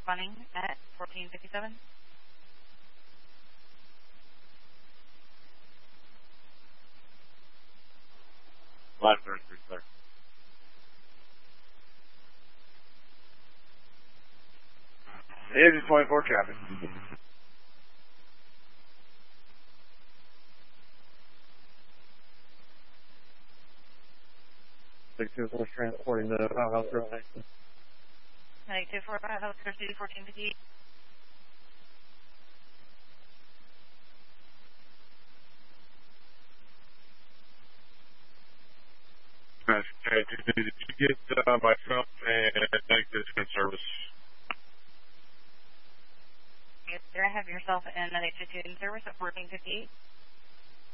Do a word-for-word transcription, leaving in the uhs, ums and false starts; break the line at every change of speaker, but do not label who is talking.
responding at fourteen fifty-seven.
Live thirty-three, sir.
It is twenty-four traffic.
six two four is transporting the Ohio House Road accident.
nine two four five, Health Care City, fourteen fifty-eight.
Okay, did you get uh, myself and exit service?
Yes, sir, I have yourself and an exit in service at fourteen fifty-eight.